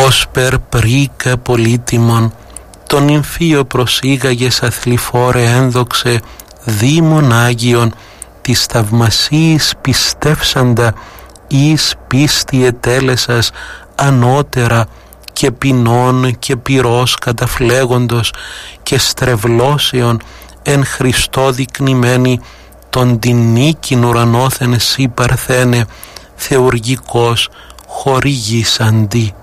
ως περ πρίκε πολύτιμον, τον Ιμφίο προσήγαγες αθληφόρε ένδοξε, δήμον Άγιον, της θαυμασίης πιστεύσαντα, εις πίστη ετέλεσας ανώτερα, και ποινών και πυρός καταφλέγοντος και στρεβλώσεων εν Χριστώ δεικνυμένη, τον την νίκην ουρανόθεν εσύ παρθένε, θεουργικός χορηγήσαντι.